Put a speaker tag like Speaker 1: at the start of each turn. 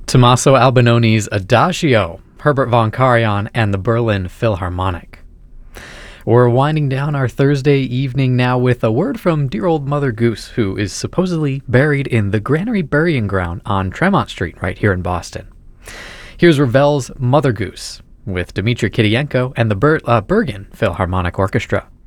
Speaker 1: Tommaso Albinoni's Adagio, Herbert von Karajan, and the Berlin Philharmonic. We're winding down our Thursday evening now with a word from dear old Mother Goose, who is supposedly buried in the Granary Burying Ground on Tremont Street right here in Boston. Here's Ravel's Mother Goose with Dmitri Kirienko and the Bergen Philharmonic Orchestra.